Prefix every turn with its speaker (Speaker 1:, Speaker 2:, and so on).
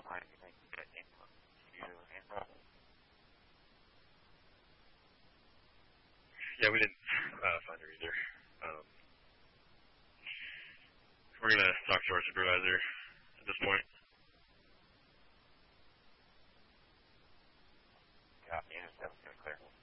Speaker 1: I think that input to handle.
Speaker 2: Yeah, we didn't find her either. We're going to talk to our supervisor at this point.
Speaker 1: Yeah, unit 7's going to clear.